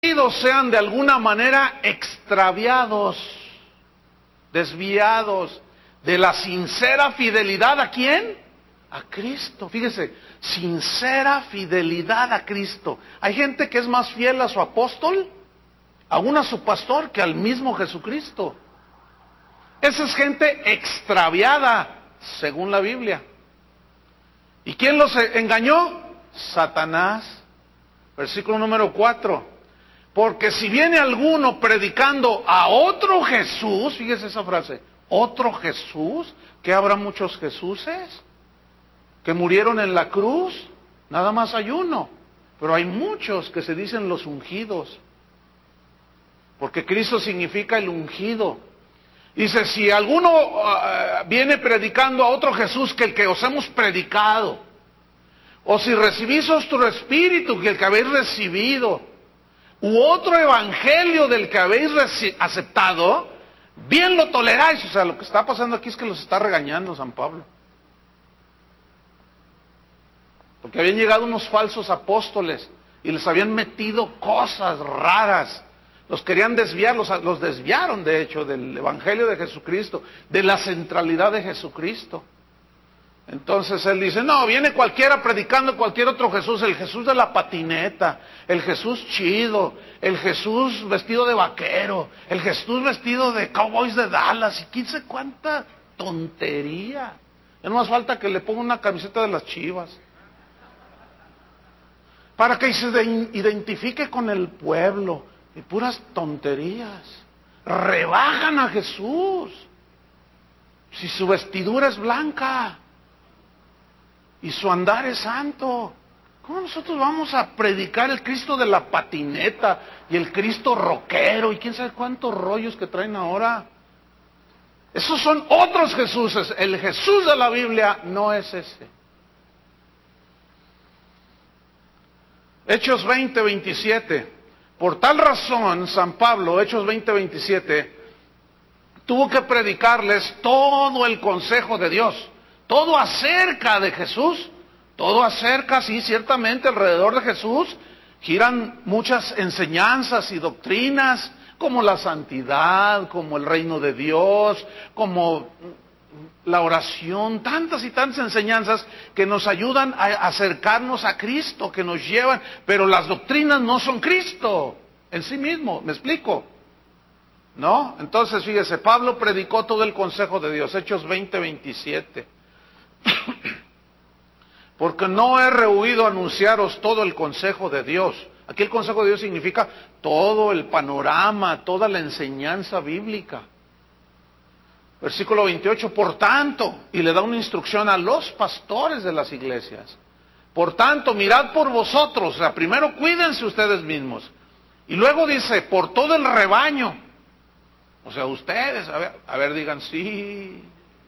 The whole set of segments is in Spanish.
sean de alguna manera extraviados, desviados de la sincera fidelidad. ¿A quién? A Cristo. Fíjese, sincera fidelidad a Cristo. Hay gente que es más fiel a su apóstol, aún a su pastor, que al mismo Jesucristo. Esa es gente extraviada, según la Biblia. ¿Y quién los engañó? Satanás. Versículo número 4. Porque si viene alguno predicando a otro Jesús, fíjese esa frase, otro Jesús, que habrá muchos Jesuses que murieron en la cruz, nada más hay uno, pero hay muchos que se dicen los ungidos, porque Cristo significa el ungido. Dice, si alguno viene predicando a otro Jesús que el que os hemos predicado, o si recibís otro espíritu que el que habéis recibido, u otro evangelio del que habéis aceptado, bien lo toleráis. O sea, lo que está pasando aquí es que los está regañando San Pablo. Porque habían llegado unos falsos apóstoles y les habían metido cosas raras. Los querían desviar, los desviaron de hecho del evangelio de Jesucristo, de la centralidad de Jesucristo. Entonces él dice, no, viene cualquiera predicando cualquier otro Jesús, el Jesús de la patineta, el Jesús chido, el Jesús vestido de vaquero, el Jesús vestido de Cowboys de Dallas, y quién sabe cuánta tontería. Ya no más falta que le ponga una camiseta de las Chivas, para que se identifique con el pueblo, y puras tonterías. Rebajan a Jesús, si su vestidura es blanca, y su andar es santo. ¿Cómo nosotros vamos a predicar el Cristo de la patineta y el Cristo rockero y quién sabe cuántos rollos que traen ahora? Esos son otros Jesuses. El Jesús de la Biblia no es ese. Hechos 20:27. Por tal razón, San Pablo, Hechos 20:27, tuvo que predicarles todo el consejo de Dios. Todo acerca de Jesús, todo acerca, sí, ciertamente alrededor de Jesús giran muchas enseñanzas y doctrinas, como la santidad, como el reino de Dios, como la oración, tantas y tantas enseñanzas que nos ayudan a acercarnos a Cristo, que nos llevan, pero las doctrinas no son Cristo en sí mismo, ¿me explico? ¿No? Entonces, fíjese, Pablo predicó todo el consejo de Dios, Hechos 20:27. Porque no he rehuido anunciaros todo el consejo de Dios. Aquí el consejo de Dios significa todo el panorama, toda la enseñanza bíblica. Versículo 28, por tanto, y le da una instrucción a los pastores de las iglesias. Por tanto, mirad por vosotros, o sea, primero cuídense ustedes mismos. Y luego dice, por todo el rebaño. O sea, ustedes, a ver, digan sí.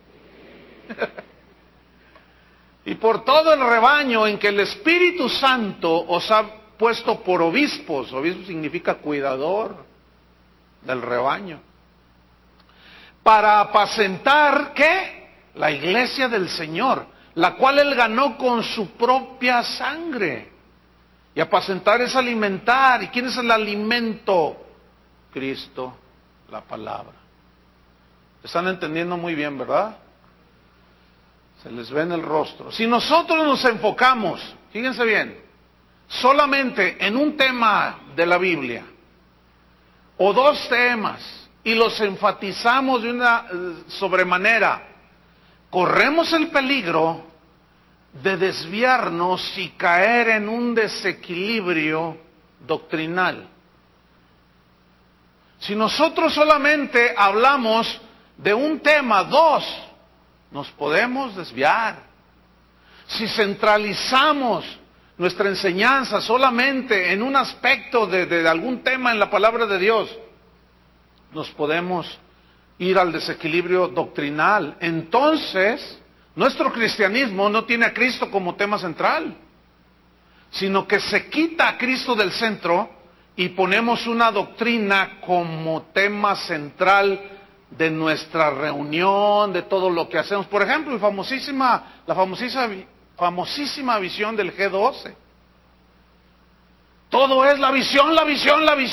Y por todo el rebaño en que el Espíritu Santo os ha puesto por obispos. Obispo significa cuidador del rebaño. Para apacentar, ¿qué? La iglesia del Señor, la cual Él ganó con su propia sangre. Y apacentar es alimentar. ¿Y quién es el alimento? Cristo, la palabra. ¿Están entendiendo muy bien, verdad? Se les ve en el rostro. Si nosotros nos enfocamos, fíjense bien, solamente en un tema de la Biblia, o dos temas, y los enfatizamos de una sobremanera, corremos el peligro de desviarnos y caer en un desequilibrio doctrinal. Si nosotros solamente hablamos de un tema, dos, nos podemos desviar. Si centralizamos nuestra enseñanza solamente en un aspecto de algún tema en la palabra de Dios, nos podemos ir al desequilibrio doctrinal. Entonces, nuestro cristianismo no tiene a Cristo como tema central, sino que se quita a Cristo del centro y ponemos una doctrina como tema central de nuestra reunión, de todo lo que hacemos. Por ejemplo, la famosísima visión del G12. Todo es la visión, la visión, la visión.